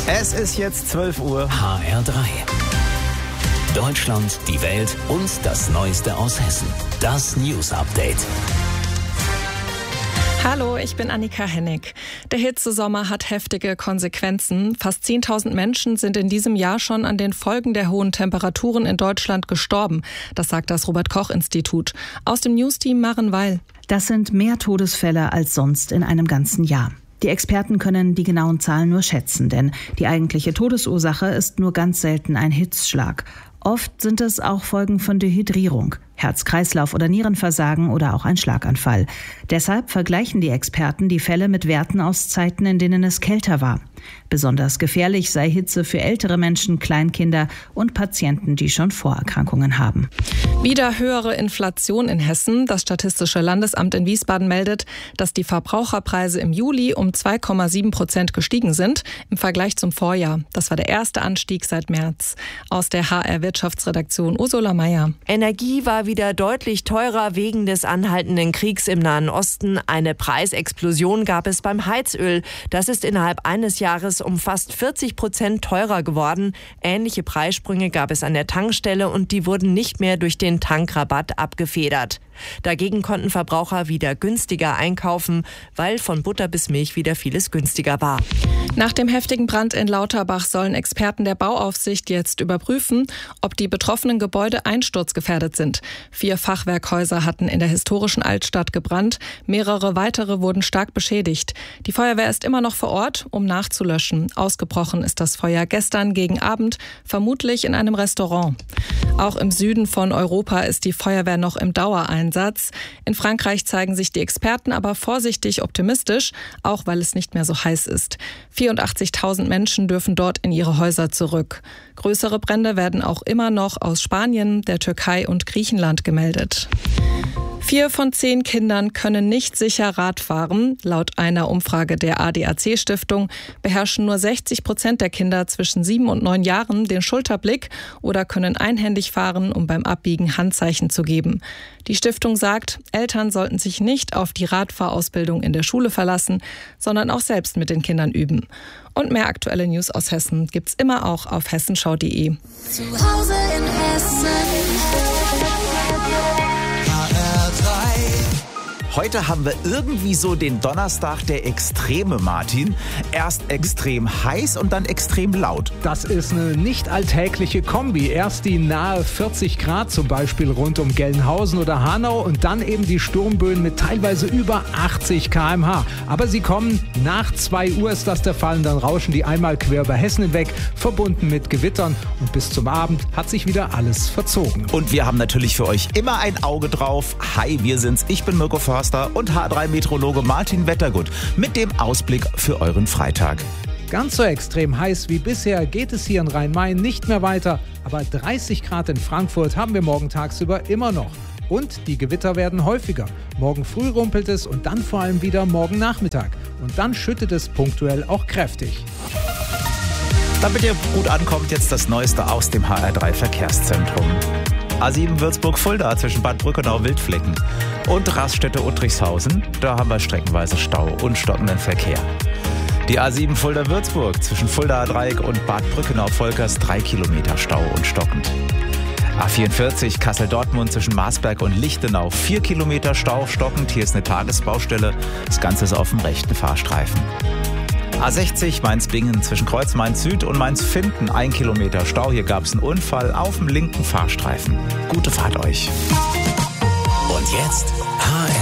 Es ist jetzt 12 Uhr. HR3. Deutschland, die Welt und das Neueste aus Hessen. Das News Update. Hallo, ich bin Annika Hennig. Der Hitzesommer hat heftige Konsequenzen. Fast 10.000 Menschen sind in diesem Jahr schon an den Folgen der hohen Temperaturen in Deutschland gestorben. Das sagt das Robert-Koch-Institut. Aus dem Newsteam Maren Weil. Das sind mehr Todesfälle als sonst in einem ganzen Jahr. Die Experten können die genauen Zahlen nur schätzen, denn die eigentliche Todesursache ist nur ganz selten ein Hitzschlag. Oft sind es auch Folgen von Dehydrierung, Herz-Kreislauf- oder Nierenversagen oder auch ein Schlaganfall. Deshalb vergleichen die Experten die Fälle mit Werten aus Zeiten, in denen es kälter war. Besonders gefährlich sei Hitze für ältere Menschen, Kleinkinder und Patienten, die schon Vorerkrankungen haben. Wieder höhere Inflation in Hessen. Das Statistische Landesamt in Wiesbaden meldet, dass die Verbraucherpreise im Juli um 2,7% gestiegen sind im Vergleich zum Vorjahr. Das war der erste Anstieg seit März. Aus der HR-Wirtschaftsredaktion Ursula Meyer. Energie war wieder deutlich teurer wegen des anhaltenden Kriegs im Nahen Osten. Eine Preisexplosion gab es beim Heizöl. Das ist innerhalb eines Jahres um fast 40% teurer geworden. Ähnliche Preissprünge gab es an der Tankstelle und die wurden nicht mehr durch den Tankrabatt abgefedert. Dagegen konnten Verbraucher wieder günstiger einkaufen, weil von Butter bis Milch wieder vieles günstiger war. Nach dem heftigen Brand in Lauterbach sollen Experten der Bauaufsicht jetzt überprüfen, ob die betroffenen Gebäude einsturzgefährdet sind. 4 Fachwerkhäuser hatten in der historischen Altstadt gebrannt, mehrere weitere wurden stark beschädigt. Die Feuerwehr ist immer noch vor Ort, um nachzulöschen. Ausgebrochen ist das Feuer gestern gegen Abend, vermutlich in einem Restaurant. Auch im Süden von Europa ist die Feuerwehr noch im Dauereinsatz. In Frankreich zeigen sich die Experten aber vorsichtig optimistisch, auch weil es nicht mehr so heiß ist. 84.000 Menschen dürfen dort in ihre Häuser zurück. Größere Brände werden auch immer noch aus Spanien, der Türkei und Griechenland gemeldet. 4 von 10 Kindern können nicht sicher Rad fahren. Laut einer Umfrage der ADAC-Stiftung beherrschen nur 60% der Kinder zwischen 7 und 9 Jahren den Schulterblick oder können einhändig fahren, um beim Abbiegen Handzeichen zu geben. Die Stiftung sagt, Eltern sollten sich nicht auf die Radfahrausbildung in der Schule verlassen, sondern auch selbst mit den Kindern üben. Und mehr aktuelle News aus Hessen gibt's immer auch auf hessenschau.de. Zu Hause in Hessen. Heute haben wir irgendwie so den Donnerstag der Extreme, Martin. Erst extrem heiß und dann extrem laut. Das ist eine nicht alltägliche Kombi. Erst die nahe 40 Grad zum Beispiel rund um Gelnhausen oder Hanau und dann eben die Sturmböen mit teilweise über 80 km/h. Aber sie kommen nach 2 Uhr ist das der Fall und dann rauschen die einmal quer über Hessen hinweg, verbunden mit Gewittern. Und bis zum Abend hat sich wieder alles verzogen. Und wir haben natürlich für euch immer ein Auge drauf. Hi, wir sind's. Ich bin Mirko Förster und H3-Meteorologe Martin Wettergut mit dem Ausblick für euren Freitag. Ganz so extrem heiß wie bisher geht es hier in Rhein-Main nicht mehr weiter. Aber 30 Grad in Frankfurt haben wir morgen tagsüber immer noch. Und die Gewitter werden häufiger. Morgen früh rumpelt es und dann vor allem wieder morgen Nachmittag. Und dann schüttet es punktuell auch kräftig. Damit ihr gut ankommt, jetzt das Neueste aus dem HR3 Verkehrszentrum. A7 Würzburg-Fulda zwischen Bad Brückenau-Wildflecken und Raststätte-Uttrichshausen. Da haben wir streckenweise Stau und stockenden Verkehr. Die A7 Fulda-Würzburg zwischen Fuldaer-Dreieck und Bad Brückenau-Volkers 3 Kilometer Stau und stockend. A44 Kassel-Dortmund zwischen Marsberg und Lichtenau 4 Kilometer Stau stockend. Hier ist eine Tagesbaustelle. Das Ganze ist auf dem rechten Fahrstreifen. A60 Mainz-Bingen zwischen Kreuz-Mainz-Süd und Mainz-Finden 1 Kilometer Stau. Hier gab es einen Unfall auf dem linken Fahrstreifen. Gute Fahrt euch. Und jetzt HR